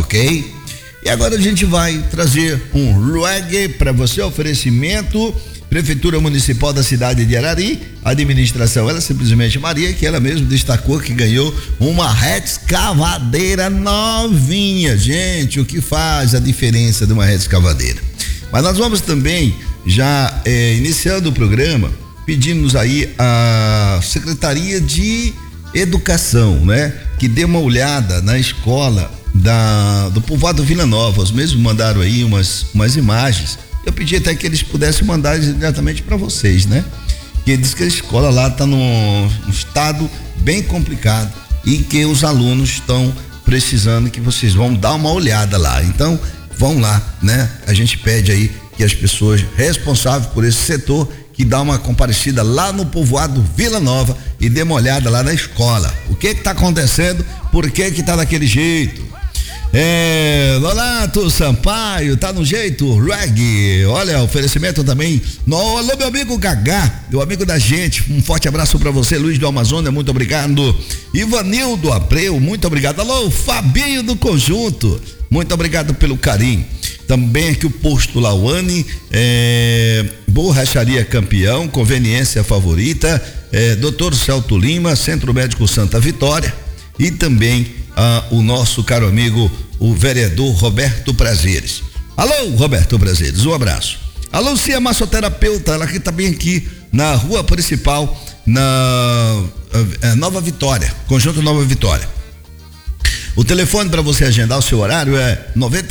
ok? E agora a gente vai trazer um reggae para você, oferecimento Prefeitura Municipal da cidade de Arari, administração, ela simplesmente Maria, que ela mesma destacou que ganhou uma retroescavadeira novinha. Gente, o que faz a diferença de uma retroescavadeira? Mas nós vamos também, já iniciando o programa, pedimos aí a Secretaria de Educação, né? Que dê uma olhada na escola do povoado Vila Nova. Os mesmos mandaram aí umas imagens. Eu pedi até que eles pudessem mandar diretamente para vocês, né? Que diz que a escola lá está num estado bem complicado e que os alunos estão precisando que vocês vão dar uma olhada lá. Então, vão lá, né? A gente pede aí que as pessoas responsáveis por esse setor que dá uma comparecida lá no povoado Vila Nova e dê uma olhada lá na escola. O que está acontecendo? Por que está daquele jeito? Lonato Sampaio, tá no jeito, reggae. Olha, oferecimento também. Alô, meu amigo Gagá, meu amigo da gente. Um forte abraço pra você, Luiz do Amazônia, muito obrigado. Ivanildo Abreu, muito obrigado. Alô, Fabinho do Conjunto, muito obrigado pelo carinho. Também aqui o Posto Lauane, Borracharia Campeão, Conveniência Favorita, Dr. Celto Lima, Centro Médico Santa Vitória e também o nosso caro amigo, o vereador Roberto Prazeres. Alô, Roberto Prazeres, um abraço. A Lucia massoterapeuta, ela que tá bem aqui na rua principal, na Nova Vitória, Conjunto Nova Vitória. O telefone para você agendar o seu horário é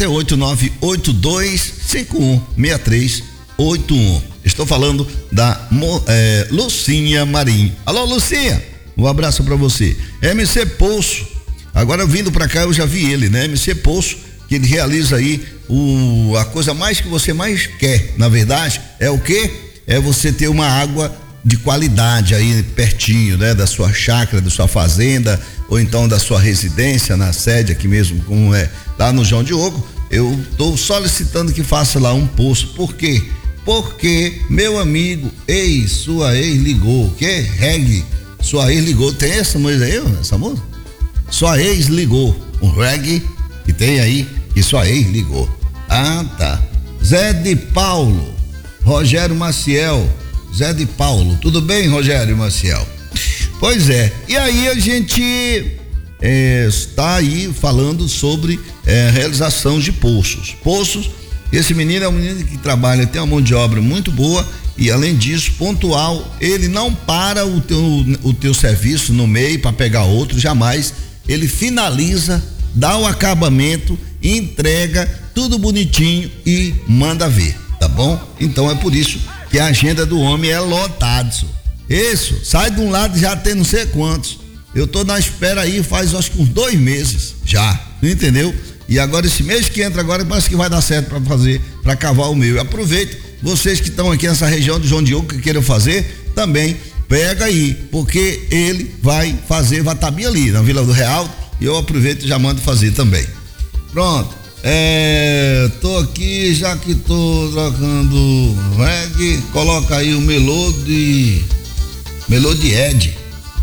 98982516381. Estou falando da Lucinha Marim. Alô, Lucinha, um abraço para você. MC Poço, agora vindo para cá eu já vi ele, né? MC Poço, que ele realiza aí a coisa mais que você mais quer, na verdade, é o quê? É você ter uma água de qualidade aí pertinho, né? Da sua chácara, da sua fazenda, ou então da sua residência, na sede aqui mesmo, como é lá no João Diogo. Eu estou solicitando que faça lá um poço. Por quê? Porque, meu amigo, sua ex ligou. Que reggae? Sua ex ligou. Tem essa música aí, essa música? Sua ex ligou. Um reggae que tem aí, que sua ex ligou. Ah, tá. Zé de Paulo, Rogério Maciel. Zé de Paulo, tudo bem, Rogério Maciel? Pois é, e aí a gente está aí falando sobre realização de poços. Poços, esse menino é um menino que trabalha, tem uma mão de obra muito boa e além disso, pontual, ele não para o teu serviço no meio para pegar outro, jamais. Ele finaliza, dá o acabamento, entrega tudo bonitinho e manda ver, tá bom? Então é por isso que a agenda do homem é lotada. Isso, sai de um lado já tem não sei quantos. Eu tô na espera aí faz acho que uns 2 meses já, entendeu? E agora esse mês que entra agora parece que vai dar certo para fazer, para cavar o meu. Aproveito, vocês que estão aqui nessa região do João Diogo que queiram fazer, também pega aí, porque ele vai fazer, vai estar bem ali na Vila do Real e eu aproveito e já mando fazer também. Pronto. Tô aqui, já que tô trocando reggae, coloca aí o Melody Ed.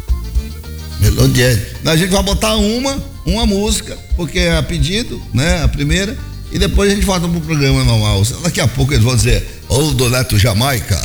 A gente vai botar uma música, porque é a pedido, né? A primeira, e depois a gente volta pro programa normal. Daqui a pouco eles vão dizer, do Neto Jamaica.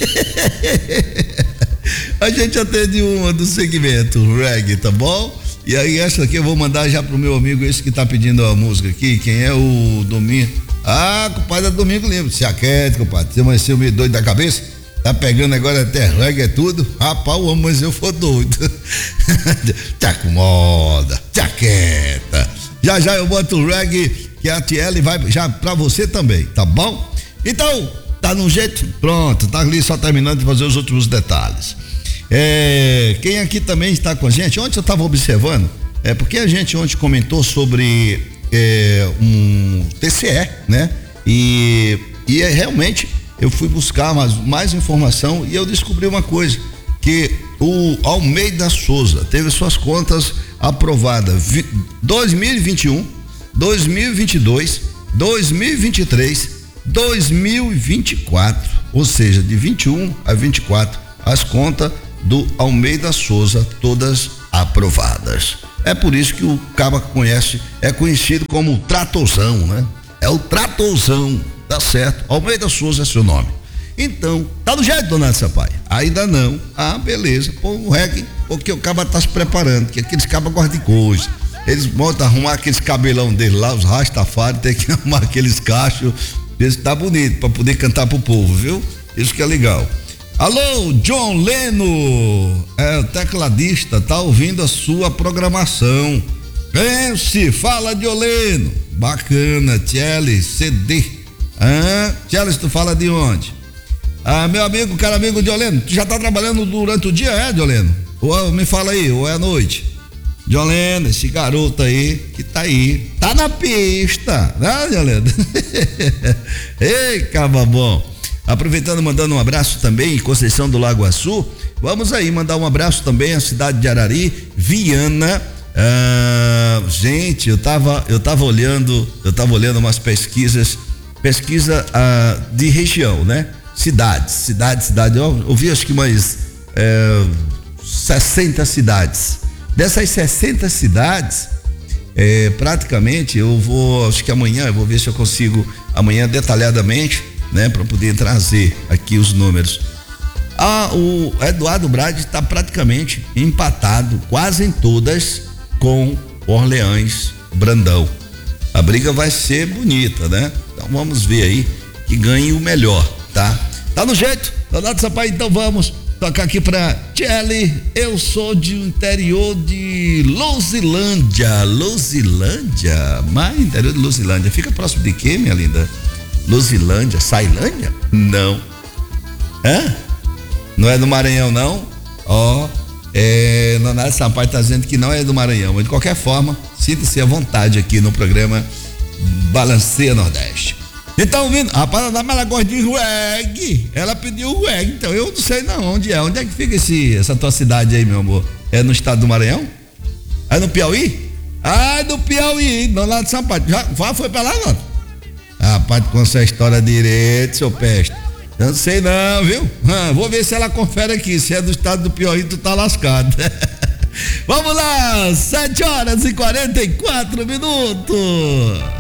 A gente atende uma do segmento reggae, tá bom? E aí essa aqui eu vou mandar já pro meu amigo, esse que tá pedindo a música aqui, quem é o Domingo? Compadre, é Domingo Lima, se aquete, compadre, você vai ser meio doido da cabeça? Tá pegando agora até reggae, é tudo? Rapaz, o homem, mas eu for doido. Te acomoda, te aquieta. Já eu boto o reggae, que a TL vai já pra você também, tá bom? Então, tá no jeito? Pronto, tá ali só terminando de fazer os últimos detalhes. Quem aqui também está com a gente, ontem eu estava observando, porque a gente ontem comentou sobre um TCE, né? E realmente eu fui buscar mais informação e eu descobri uma coisa, que o Almeida Souza teve suas contas aprovadas 2021, 2022, 2023, 2024, ou seja, de 21 a 24, as contas do Almeida Souza, todas aprovadas. É por isso que o caba conhece, é conhecido como o Tratorzão, né? É o Tratorzão, tá certo? Almeida Souza é seu nome. Então, tá do jeito, dona Sampaio? Ainda não. Ah, beleza. Pô, o reggae, porque o caba tá se preparando, que aqueles cabas gostam de coisa. Eles montam arrumar aqueles cabelão dele lá, os rastafari, tem que arrumar aqueles cachos. Esse tá bonito pra poder cantar pro povo, viu? Isso que é legal. Alô, John Leno, o tecladista, tá ouvindo a sua programação. Pense, fala de Oleno. Bacana, Tchelis, CD. Tchelis, tu fala de onde? Meu amigo, caro amigo de Oleno, tu já tá trabalhando durante o dia, de Oleno? Ou me fala aí, ou é à noite? Jolene, esse garoto aí, que tá aí, tá na pista, né, Jolene? Ei, caba bom. Aproveitando, mandando um abraço também em Conceição do Lago Açu, vamos aí mandar um abraço também à cidade de Arari, Viana. Gente, eu tava olhando umas pesquisa de região, né? Cidade. Eu ouvi acho que umas 60 cidades. Dessas 60 cidades, praticamente acho que amanhã eu vou ver se eu consigo amanhã detalhadamente, né, para poder trazer aqui os números. O Eduardo Brade está praticamente empatado quase em todas com Orleans Brandão. A briga vai ser bonita, né? Então vamos ver aí que ganhe o melhor, tá? Tá no jeito, Donato Sampaio, então vamos tocar aqui pra Tcheli. Eu sou de interior de Luzilândia, mas interior de Luzilândia, fica próximo de quê, minha linda? Luzilândia, Sailândia? Não. Não é do Maranhão, não? Donato Sampaio tá dizendo que não é do Maranhão, mas de qualquer forma, sinta-se à vontade aqui no programa Balanceia Nordeste. Então, vindo, rapaz, ela gosta de reggae. Ela pediu o reggae, então eu não sei não onde é. Onde é que fica essa tua cidade aí, meu amor? É no estado do Maranhão? É no Piauí? No Piauí, no lado de Sampaio. Já foi pra lá, não? Rapaz, tu conhece a história direito, seu peste. Eu não sei não, viu? Vou ver se ela confere aqui. Se é do estado do Piauí, tu tá lascado. Vamos lá, 7h44.